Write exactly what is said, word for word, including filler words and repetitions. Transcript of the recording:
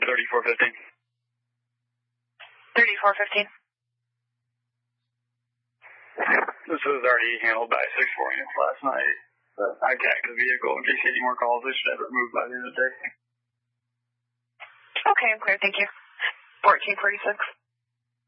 thirty-four fifteen. thirty-four fifteen. This was already handled by six four units last night. But I tagged the vehicle in case any more calls. They should have it moved by the end of the day. Okay, I'm clear. Thank you. fourteen forty-six.